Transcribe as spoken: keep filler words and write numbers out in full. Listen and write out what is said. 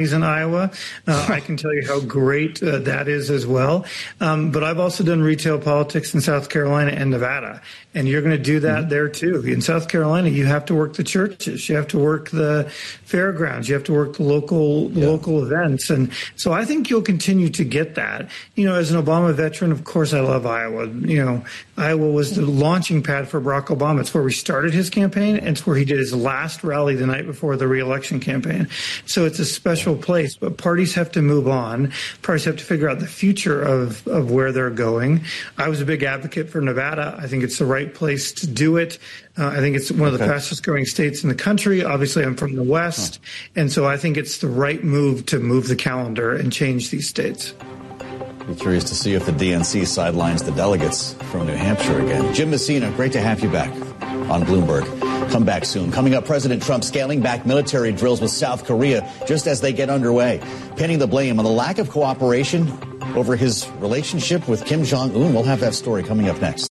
in Iowa. Uh, I can tell you how great uh, that is as well. Um, but I've also done retail politics in South Carolina and Nevada. And you're going to do that mm-hmm. there, too. In South Carolina, you have to work the churches. You have to work the fairgrounds. You have to work the local yeah. local events. And so I think you'll continue to get that. You know, as an Obama veteran, of course, I love Iowa. You know, Iowa was the launching pad for Barack Obama. It's where we started his campaign, and it's where he did his last rally the night before the re-election campaign. So it's a special place. But parties have to move on. Parties have to figure out the future of, of where they're going. I was a big advocate for Nevada. I think it's the right place to do it. Uh, I think it's one of the okay. fastest growing states in the country. Obviously, I'm from the West. Huh. And so I think it's the right move to move the calendar and change these states. Be curious to see if the D N C sidelines the delegates from New Hampshire again. Jim Messina, great to have you back on Bloomberg. Come back soon. Coming up, President Trump scaling back military drills with South Korea just as they get underway, pinning the blame on the lack of cooperation over his relationship with Kim Jong-un. We'll have that story coming up next.